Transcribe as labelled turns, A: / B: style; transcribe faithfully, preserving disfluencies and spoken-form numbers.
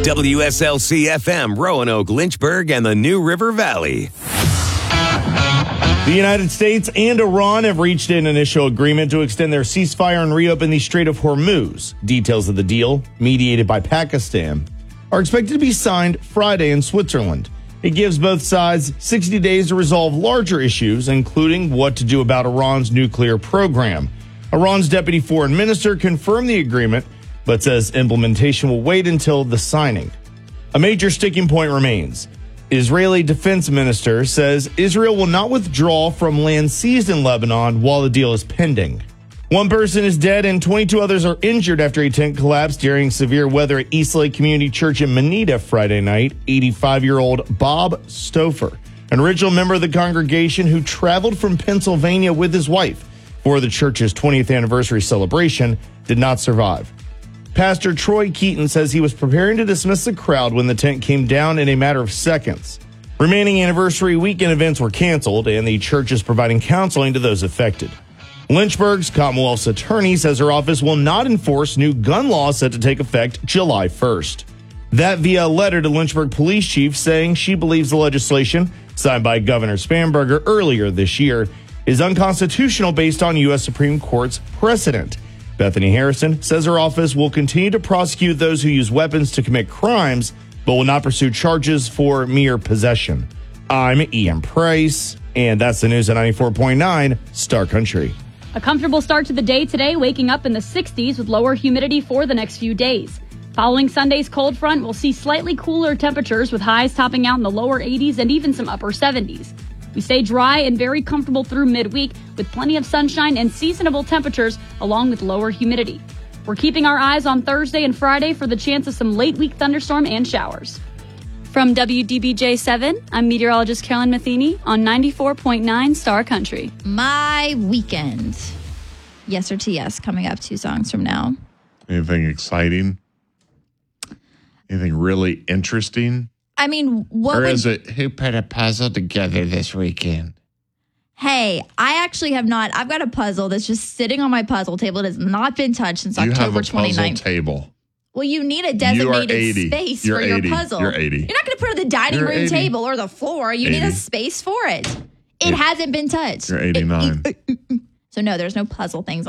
A: W S L C F M, Roanoke, Lynchburg, and the New River Valley.
B: The United States and Iran have reached an initial agreement to extend their ceasefire and reopen the Strait of Hormuz. Details of the deal, mediated by Pakistan, are expected to be signed Friday in Switzerland. It gives both sides sixty days to resolve larger issues, including what to do about Iran's nuclear program. Iran's deputy foreign minister confirmed the agreement, but says implementation will wait until the signing. A major sticking point remains. Israeli defense minister says Israel will not withdraw from land seized in Lebanon while the deal is pending. One person is dead and twenty-two others are injured after a tent collapsed during severe weather at Eastlake Community Church in Manita Friday night. eighty-five-year-old Bob Stouffer, an original member of the congregation who traveled from Pennsylvania with his wife for the church's twentieth anniversary celebration, did not survive. Pastor Troy Keaton says he was preparing to dismiss the crowd when the tent came down in a matter of seconds. Remaining anniversary weekend events were canceled, and the church is providing counseling to those affected. Lynchburg's Commonwealth's attorney says her office will not enforce new gun laws set to take effect July first. That via a letter to Lynchburg Police Chief saying she believes the legislation, signed by Governor Spanberger earlier this year, is unconstitutional based on U S Supreme Court's precedent. Bethany Harrison says her office will continue to prosecute those who use weapons to commit crimes, but will not pursue charges for mere possession. I'm Ian Price, and that's the news at ninety-four point nine Star Country.
C: A comfortable start to the day today, waking up in the sixties with lower humidity for the next few days. Following Sunday's cold front, we'll see slightly cooler temperatures with highs topping out in the lower eighties and even some upper seventies. We stay dry and very comfortable through midweek with plenty of sunshine and seasonable temperatures along with lower humidity. We're keeping our eyes on Thursday and Friday for the chance of some late week thunderstorm and showers. From W D B J seven, I'm meteorologist Carolyn Matheny on ninety-four point nine Star Country.
D: My weekend. Yes or T S coming up two songs from now.
E: Anything exciting? Anything really interesting?
D: I mean, what
E: Or
D: would...
E: is it who put a puzzle together this weekend?
D: Hey, I actually have not. I've got a puzzle that's just sitting on my puzzle table. It has not been touched since
E: You
D: October
E: have a puzzle
D: twenty-ninth.
E: table.
D: Well, you need a
E: You are
D: designated
E: eighty.
D: space
E: You're
D: for
E: eighty.
D: your puzzle.
E: You're eighty.
D: You're not going to put it on the dining
E: You're
D: room
E: eighty.
D: table or the floor. You need a
E: eighty.
D: space for it. It
E: Eight-
D: hasn't been touched.
E: You're eighty-nine.
D: It- so, no, there's no puzzle things